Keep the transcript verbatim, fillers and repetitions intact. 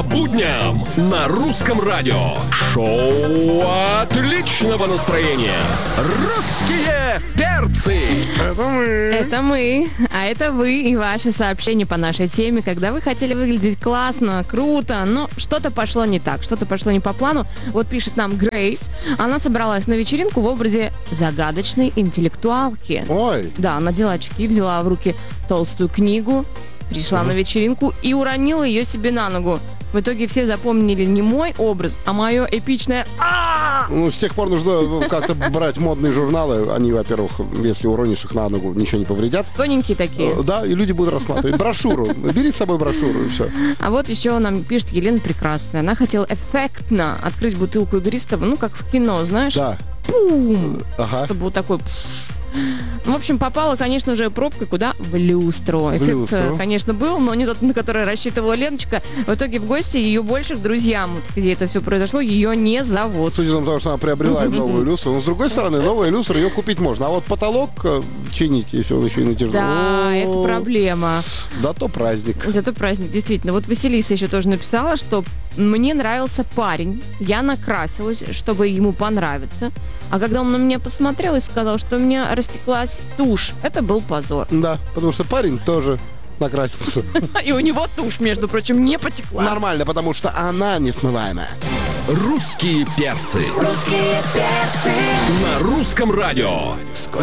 будням на русском радио. Шоу отличного настроения. Русские перцы. Это мы. Это мы, а это вы и ваши сообщения по нашей теме, когда вы хотели выглядеть классно, круто, но что-то пошло не так, что-то пошло не по плану. Вот пишет нам Грейс, она собралась на вечеринку в образе загадочной интеллектуалки. Ой. Да, надела очки, взяла в руки толстую книгу, пришла на вечеринку и уронила ее себе на ногу. В итоге все запомнили не мой образ, а мое эпичное «А-а-а!». Ну, с тех пор нужно как-то брать модные журналы. Они, во-первых, если уронишь их на ногу, ничего не повредят. Тоненькие такие. Да, и люди будут рассматривать. Брошюру. Бери с собой брошюру, и все. А вот еще нам пишет Елена Прекрасная. Она хотела эффектно открыть бутылку игристого, ну, как в кино, знаешь? Да. Пум! Ага. Чтобы вот такой... Ну, в общем, попала, конечно же, пробкой куда? В люстру. Эффект, люстру. конечно, был, но не тот, на который рассчитывала Леночка. В итоге в гости ее больших друзьям, вот, где это все произошло, ее не зовут. С учетом того, что она приобрела новую люстру. Но, с другой стороны, новая люстра, ее купить можно. А вот потолок э, чинить, если он еще и натяжной. Да, О, это проблема. Зато праздник. Это праздник, действительно. Вот Василиса еще тоже написала, что мне нравился парень, я накрасилась, чтобы ему понравиться. А когда он на меня посмотрел и сказал, что у меня растеклась тушь, это был позор. Да, потому что парень тоже накрасился. И у него тушь, между прочим, не потекла. Нормально, потому что она несмываемая. Русские перцы. Русские перцы. На русском радио. Сколько